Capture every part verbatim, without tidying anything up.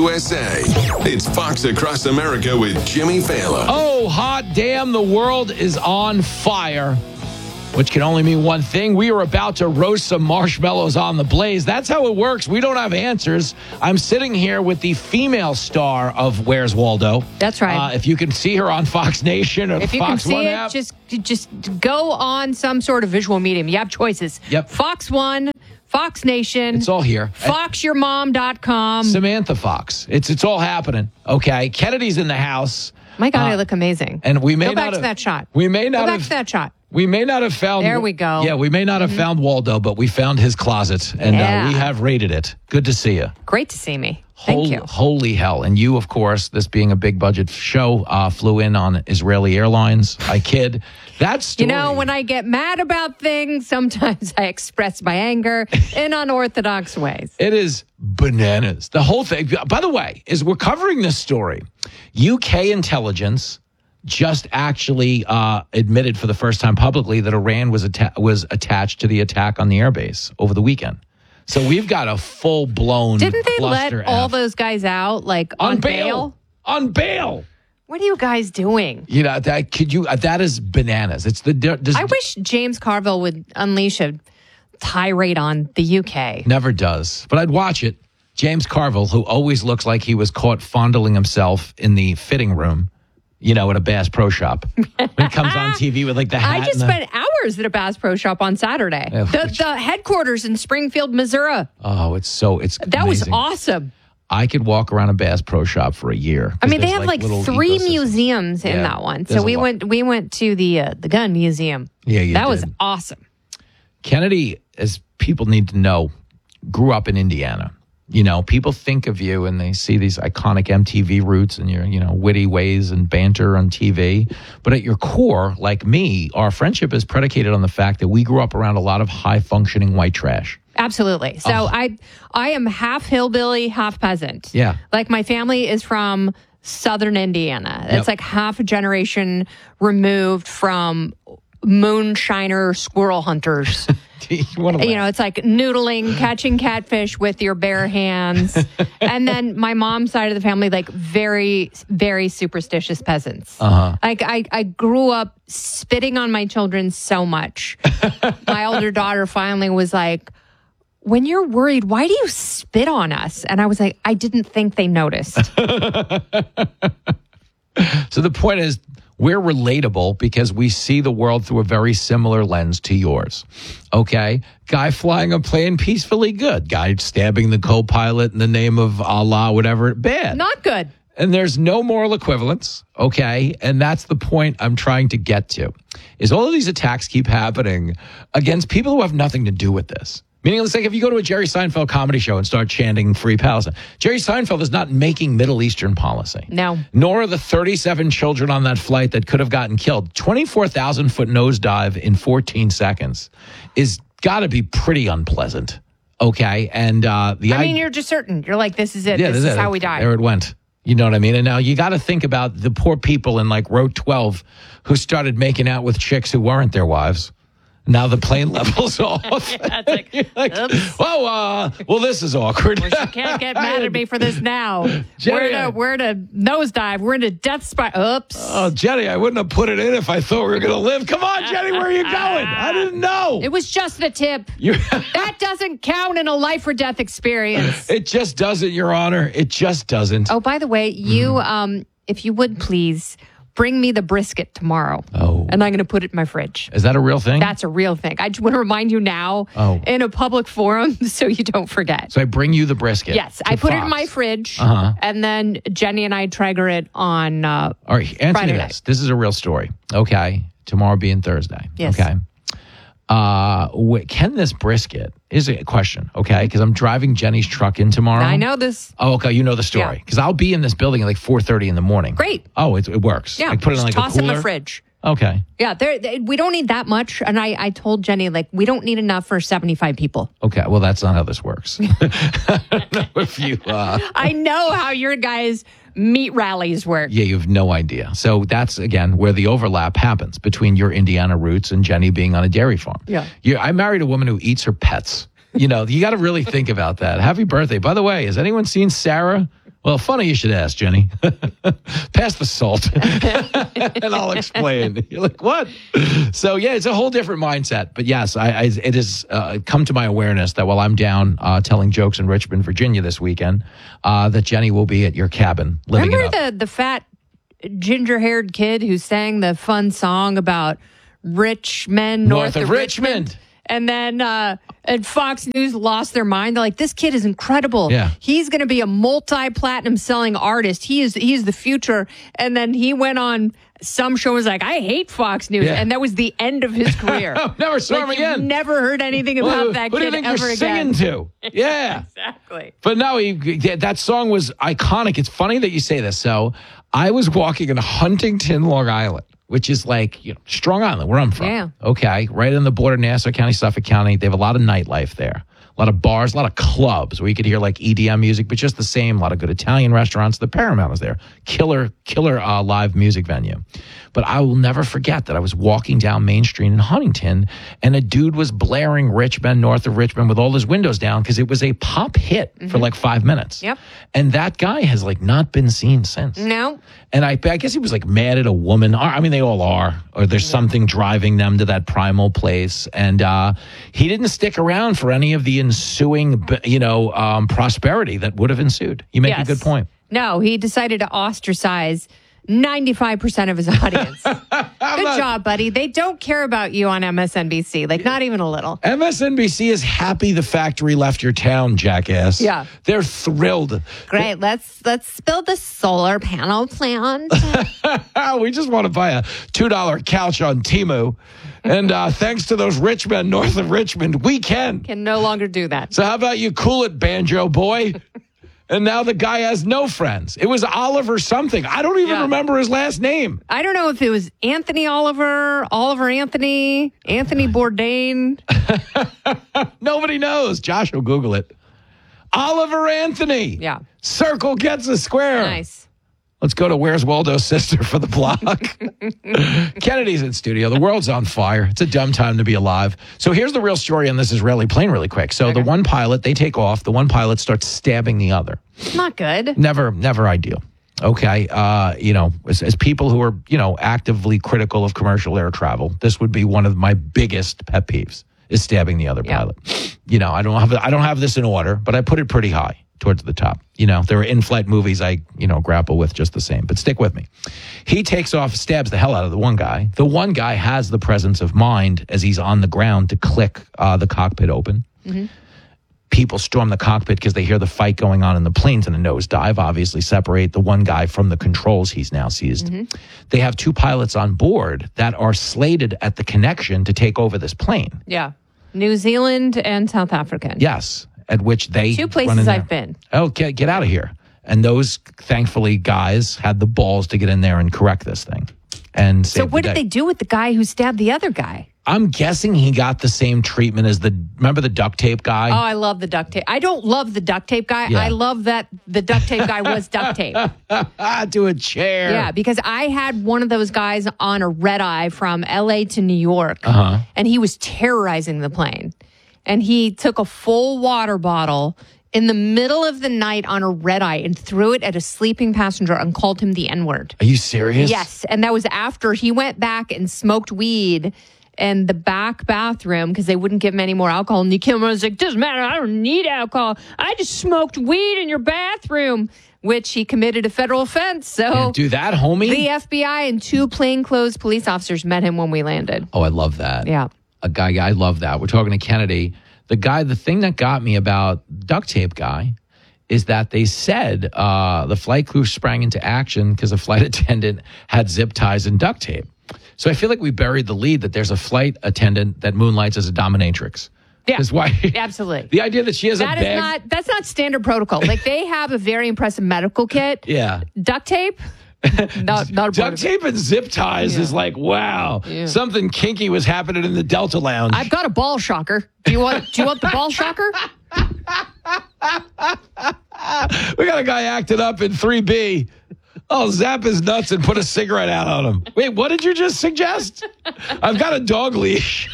U S A. It's Fox Across America with Jimmy Fallon. Oh, hot damn, the world is on fire, which can only mean one thing. We are about to roast some marshmallows on the blaze. That's how it works. We don't have answers. I'm sitting here with the female star of Where's Waldo. That's right. Uh, if you can see her on Fox Nation or if the you Fox can see One it, app. just just go on some sort of visual medium. You have choices. Yep. Fox One, Fox Nation. It's all here. fox your mom dot com. Samantha Fox. It's it's all happening. Okay. Kennedy's in the house. My God, Uh, I look amazing. And we may Go not back have, to that shot. We may not Go back have to that shot. We may not have found. There we go. Yeah, we may not have mm-hmm. found Waldo, but we found his closet, and yeah. uh, we have raided it. Good to see you. Great to see me. Thank Hol- you. Holy hell. And you, of course, this being a big budget show, uh, flew in on Israeli Airlines. I kid. That story. You know, when I get mad about things, sometimes I express my anger in unorthodox ways. It is bananas. The whole thing. By the way, as we're covering this story, U K intelligence just actually uh, admitted for the first time publicly that Iran was atta- was attached to the attack on the airbase over the weekend. So we've got a full blown. Didn't they let cluster all F. those guys out like on, on bail? bail? On bail. What are you guys doing? You know that could you uh, that is bananas. It's the does, I wish James Carville would unleash a tirade on the U K. Never does, but I'd watch it. James Carville, who always looks like he was caught fondling himself in the fitting room, you know, at a Bass Pro Shop. When he comes on T V with like the hat. I just and the, spent hours at a Bass Pro Shop on Saturday. Yeah, the, which- the headquarters in Springfield, Missouri. Oh, it's so it's That amazing. was awesome. I could walk around a Bass Pro Shop for a year. I mean, they There's, have like, little three ecosystems. museums in Yeah, that one. there's So a we lot. went we went to the uh, the gun museum. Yeah, you that was did. awesome. Kennedy, as people need to know, grew up in Indiana. You know, people think of you and they see these iconic M T V roots and your, you know, witty ways and banter on T V. But at your core, like me, our friendship is predicated on the fact that we grew up around a lot of high functioning white trash. Absolutely. So Oh. I I am half hillbilly, half peasant. Yeah. Like my family is from southern Indiana. Yep. It's like half a generation removed from moonshiner squirrel hunters. you want to You know, it's like noodling, catching catfish with your bare hands. And then my mom's side of the family, like very, very superstitious peasants. Uh-huh. Like I, I grew up spitting on my children so much. My older daughter finally was like, when you're worried, why do you spit on us? And I was like, I didn't think they noticed. So the point is, we're relatable because we see the world through a very similar lens to yours. Okay? Guy flying a plane peacefully, good. Guy stabbing the co-pilot in the name of Allah, whatever, bad. Not good. And there's no moral equivalence, okay? And that's the point I'm trying to get to, is all of these attacks keep happening against people who have nothing to do with this. Meaning, it's like if you go to a Jerry Seinfeld comedy show and start chanting Free Palestine, Jerry Seinfeld is not making Middle Eastern policy. No. Nor are the thirty-seven children on that flight that could have gotten killed. twenty-four thousand foot nosedive in fourteen seconds is got to be pretty unpleasant, okay? And uh, the I mean, I- you're just certain. You're like, this is it. yeah, this that's is it. how we die. There it went. You know what I mean? And now you got to think about the poor people in like row twelve who started making out with chicks who weren't their wives. Now the plane levels off. Yeah, it's like, You're like, oops. whoa, uh, well, this is awkward. You can't get mad at me for this now. Jenny, we're, in a, we're in a nosedive. We're in a death spiral. Oops. Oh, Jenny, I wouldn't have put it in if I thought we were going to live. Come on, Jenny, where are you going? I didn't know. It was just the tip. You're That doesn't count in a life or death experience. it just doesn't, Your Honor. It just doesn't. Oh, by the way, you, um, if you would please bring me the brisket tomorrow. Oh. And I'm going to put it in my fridge. Is that a real thing? That's a real thing. I just want to remind you now Oh. in a public forum so you don't forget. so I bring you the brisket. Yes, to I put it in Fox. my fridge, Uh-huh. and then Jenny and I trigger it on. Uh, All right, answer Friday me night. this. This is a real story. Okay. Tomorrow being Thursday. Yes. Okay. Uh, wh- can this brisket, is a question, okay? Because I'm driving Jenny's truck in tomorrow. I know this. Oh, okay. You know the story. Yeah. Because I'll be in this building at like four thirty in the morning. Great. Oh, it, it works. Yeah, I put it in just like toss a it in cooler. the fridge. Okay. Yeah, there. they- We don't need that much, and I, I told Jenny like we don't need enough for seventy-five people. Okay. Well, that's not how this works. I don't know if you, uh, I know how your guys' meat rallies work. yeah, you have no idea. So that's, again, where the overlap happens between your Indiana roots and Jenny being on a dairy farm. Yeah. you I married a woman who eats her pets. You know, you got to really think about that. Happy birthday. By the way, has anyone seen Sarah Well, funny you should ask, Jenny. Pass the salt, and I'll explain. You're like, what? So, yeah, it's a whole different mindset. But, yes, I, I, it has uh, come to my awareness that while I'm down uh, telling jokes in Richmond, Virginia this weekend, uh, that Jenny will be at your cabin living Remember it up. the, the fat ginger-haired kid who sang the fun song about rich men north, North of of Richmond. Richmond? And then uh, and Fox News lost their mind. They're like, this kid is incredible. Yeah. He's going to be a multi-platinum selling artist. He is he is the future. And then he went on some show and was like, I hate Fox News. Yeah. And that was the end of his career. Never saw like, him again. You've never heard anything about Who- that who do you kid think ever you're again. singing to? Yeah. Exactly. But no, he, that song was iconic. It's funny that you say this. So I was walking in Huntington, Long Island, which is like, you know, Strong Island, where I'm from. Yeah. Okay. Right on the border, Nassau County, Suffolk County. They have a lot of nightlife there. A lot of bars, a lot of clubs where you could hear like E D M music, but just the same. A lot of good Italian restaurants. The Paramount is there. Killer, killer uh, live music venue. But I will never forget that I was walking down Main Street in Huntington and a dude was blaring Richmond, north of Richmond with all his windows down because it was a pop hit for like five minutes. Yep. And that guy has like not been seen since. No. And I, I guess he was like mad at a woman. I mean, they all are. Or there's something driving them to that primal place. And uh, he didn't stick around for any of the ensuing, you know, um, prosperity that would have ensued. You make Yes. a good point. No, he decided to ostracize ninety-five percent of his audience. Good not- job, buddy. They don't care about you on M S N B C, like not even a little. M S N B C is happy the factory left your town, jackass. Yeah. They're thrilled. Great. Let's let's build the solar panel plant. We just want to buy a two dollar couch on Temu. And uh, thanks to those rich men north of Richmond, we can. Can no longer do that. So how about you cool it, Banjo Boy? And now the guy has no friends. It was Oliver something. I don't even Yeah. remember his last name. I don't know if it was Anthony Oliver, Oliver Anthony, Anthony Bourdain. Nobody knows. Josh will Google it. Oliver Anthony. Yeah. Circle gets a square. Nice. Let's go to Where's Waldo's Sister for the block. Kennedy's in studio. The world's on fire. It's a dumb time to be alive. So here's the real story on this Israeli plane really quick. So Okay. the one pilot, they take off. The one pilot starts stabbing the other. Not good. Never, never ideal. Okay. Uh, you know, as, as people who are, you know, actively critical of commercial air travel, this would be one of my biggest pet peeves is stabbing the other Yeah. pilot. You know, I don't have I don't have this in order, but I put it pretty high towards the top. You know, there are in-flight movies I, you know, grapple with just the same, but stick with me. He takes off, stabs the hell out of the one guy. The one guy has the presence of mind as he's on the ground to click uh, the cockpit open. Mm-hmm. People storm the cockpit because they hear the fight going on in the planes and a nosedive, obviously separate the one guy from the controls he's now seized. Mm-hmm. They have two pilots on board that are slated at the connection to take over this plane. Yeah. New Zealand and South Africa. Yes, at which they Two run in places there. I've been. Oh, get, get out of here. And those, thankfully, guys had the balls to get in there and correct this thing. And So what did they do with the guy who stabbed the other guy? I'm guessing he got the same treatment as the, remember the duct tape guy? Oh, I love the duct tape. I don't love the duct tape guy. Yeah. I love that the duct tape guy was duct tape. Ah, to a chair. Yeah, because I had one of those guys on a red eye from L A to New York, Uh-huh. and he was terrorizing the plane. And he took a full water bottle in the middle of the night on a red eye and threw it at a sleeping passenger and called him the N-word. Are you serious? Yes, and that was after he went back and smoked weed in the back bathroom because they wouldn't give him any more alcohol. And he came and was like, doesn't matter, I don't need alcohol. I just smoked weed in your bathroom, which he committed a federal offense. So Can't do that, homie. the F B I and two plainclothes police officers met him when we landed. Oh, I love that. Yeah. A guy, I love that. We're talking to Kennedy. The guy, the thing that got me about duct tape guy is that they said uh, the flight crew sprang into action because a flight attendant had zip ties and duct tape. So I feel like we buried the lead that there's a flight attendant that moonlights as a dominatrix. Yeah. 'Cause why? Absolutely. The idea that she has That a is bag. not that's not standard protocol. Like they have a very impressive medical kit. yeah. Duct tape? Not, not a part Duct of it. tape and zip ties Yeah. is like, wow. Yeah. Something kinky was happening in the Delta Lounge. I've got a ball shocker. Do you want do you want the ball shocker? We got a guy acting up in three B. I'll zap his nuts and put a cigarette out on him. Wait, what did you just suggest? I've got a dog leash.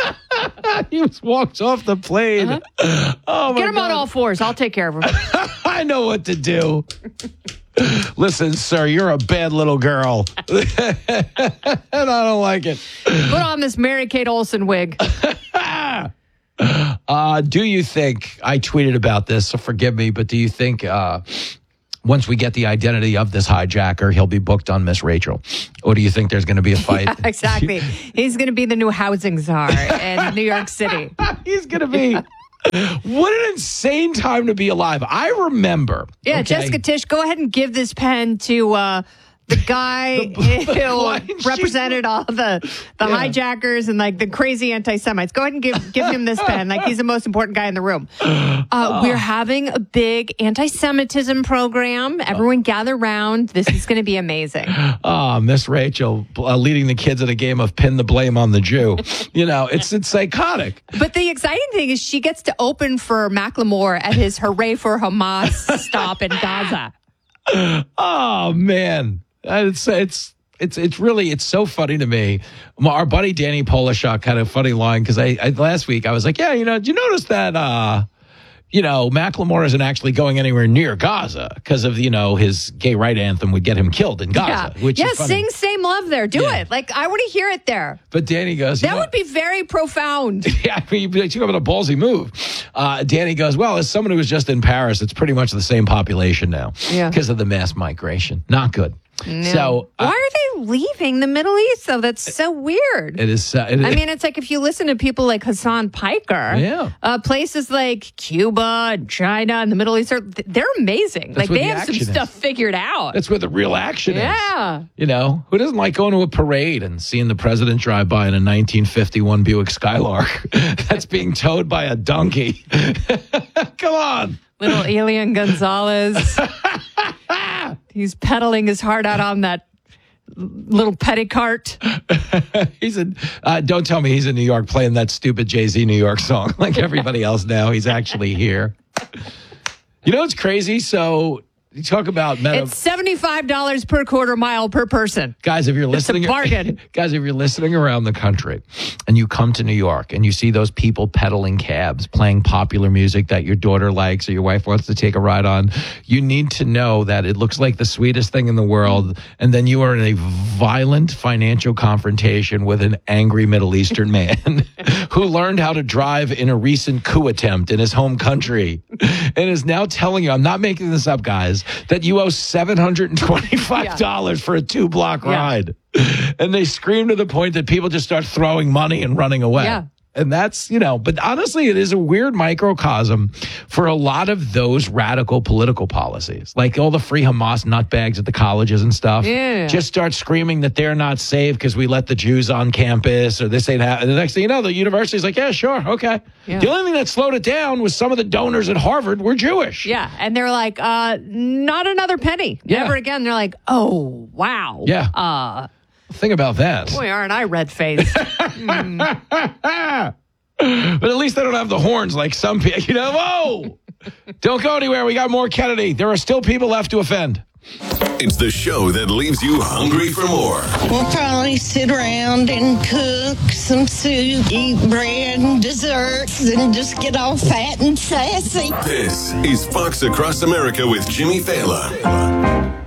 He just walks off the plane. Oh, my Get him God. on all fours. I'll take care of him. I I know what to do. Listen, sir, you're a bad little girl. And I don't like it. Put on this Mary Kate Olsen wig. Uh, do you think, I tweeted about this, so forgive me, but do you think uh, once we get the identity of this hijacker, he'll be booked on Miss Rachel? Or do you think there's going to be a fight? Yeah, exactly. He's going to be the new housing czar in New York City. He's going to be... What an insane time to be alive. I remember. Yeah, okay, Jessica Tisch, go ahead and give this pen to uh, the guy who represented all the, the Yeah. hijackers and like the crazy anti-Semites. Go ahead and give, give him this pen. Like he's the most important guy in the room. Uh, we're having a big anti-Semitism program. Everyone gather round. This is going to be amazing. Oh, Miss Rachel uh, leading the kids in a game of pin the blame on the Jew. You know, it's it's psychotic. But the exciting thing is she gets to open for Macklemore at his Hooray for Hamas stop in Gaza. Oh man, it's it's it's it's really it's so funny to me. Our buddy Danny Polishuk had a funny line because I, I last week I was like, yeah, you know, did you notice that uh, you know Macklemore isn't actually going anywhere near Gaza because of you know his gay right anthem would get him killed in Gaza. Yeah, Which yeah is funny. sing Same Love there. Do Yeah. it. Like I want to hear it there. But Danny goes, That yeah. would be very profound. Yeah, I mean, you took up a ballsy move. Uh, Danny goes, well, as someone who was just in Paris, it's pretty much the same population now Yeah. because of the mass migration. Not good. So Why uh, are they leaving the Middle East, though? That's so weird. it is. Uh, it, I mean, it's like if you listen to people like Hassan Piker, Yeah. uh, places like Cuba and China and the Middle East, are they're amazing. That's like where they the have some action is. stuff figured out. that's where the real action is. Yeah. You know, who doesn't like going to a parade and seeing the president drive by in a nineteen fifty-one Buick Skylark that's being towed by a donkey? Come on. Little Elian Gonzalez. He's pedaling his heart out on that little petty cart. He's in, uh, don't tell me he's in New York playing that stupid Jay-Z New York song like everybody else now. He's actually here. You know what's crazy? So you talk about meta. It's seventy-five dollars per quarter mile per person. Guys, if you're listening, bargain. guys, if you're listening around the country and you come to New York and you see those people pedaling cabs, playing popular music that your daughter likes or your wife wants to take a ride on, you need to know that it looks like the sweetest thing in the world. And then you are in a violent financial confrontation with an angry Middle Eastern man who learned how to drive in a recent coup attempt in his home country and is now telling you, I'm not making this up, guys, that you owe seven hundred twenty-five dollars for a two block Yeah. ride. And they scream to the point that people just start throwing money and running away. Yeah. And that's, you know, but honestly, it is a weird microcosm for a lot of those radical political policies. Like all the free Hamas nutbags at the colleges and stuff. Yeah. Just start screaming that they're not safe because we let the Jews on campus or this ain't happening. The next thing you know, the university's like, yeah, sure, okay. Yeah. The only thing that slowed it down was some of the donors at Harvard were Jewish. Yeah. And they're like, uh, not another penny. Yeah. Never again. They're like, oh, wow. Yeah. Uh, Think about that. boy, aren't I red faced? But at least they don't have the horns like some people. You know, whoa! Don't go anywhere. We got more Kennedy. There are still people left to offend. It's the show that leaves you hungry for more. We'll probably sit around and cook some soup, eat bread and desserts, and just get all fat and sassy. This is Fox Across America with Jimmy Fallon.